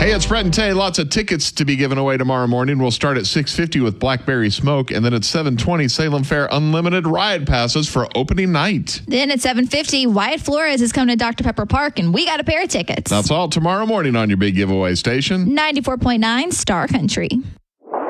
Hey, it's Brett and Tay. Lots of tickets to be given away tomorrow morning. We'll start at 6:50 with Blackberry Smoke, and then at 7:20, Salem Fair Unlimited Ride Passes for opening night. Then at 7:50, Wyatt Flores is coming to Dr. Pepper Park, and we got a pair of tickets. That's all tomorrow morning on your big giveaway station. 94.9 Star Country.